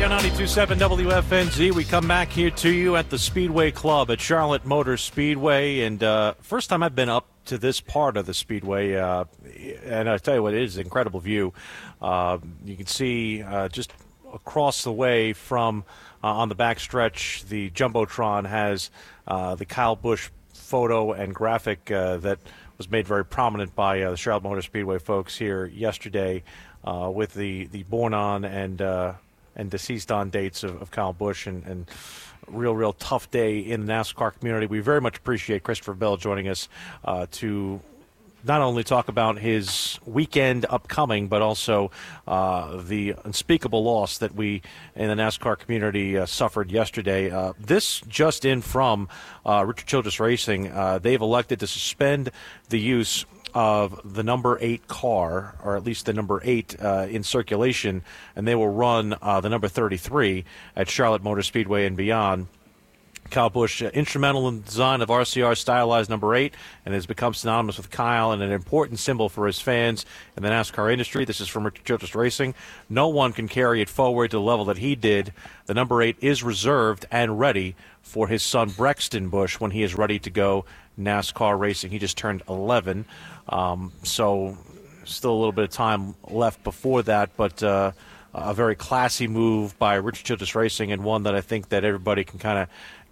on 92.7 WFNZ. We come back here to you at the Speedway Club at Charlotte Motor Speedway. And first time I've been up to this part of the Speedway. And I tell you what, it is an incredible view. You can see just across the way from on the backstretch, the Jumbotron has the Kyle Busch photo and graphic that was made very prominent by the Charlotte Motor Speedway folks here yesterday with the born on and deceased on dates of Kyle Busch, and real tough day in the NASCAR community. We very much appreciate Christopher Bell joining us to not only talk about his weekend upcoming, but also the unspeakable loss that we in the NASCAR community suffered yesterday. This just in from Richard Childress Racing. They've elected to suspend the use of the number 8 car, or at least the number 8 in circulation, and they will run the number 33 at Charlotte Motor Speedway and beyond. Kyle Busch, instrumental in the design of RCR's stylized number 8, and has become synonymous with Kyle and an important symbol for his fans in the NASCAR industry. This is from Richard Childress Racing. No one can carry it forward to the level that he did. The number 8 is reserved and ready for his son Brexton Busch when he is ready to go NASCAR racing. He just turned 11, so still a little bit of time left before that, but a very classy move by Richard Childress Racing, and one that I think that everybody can kind of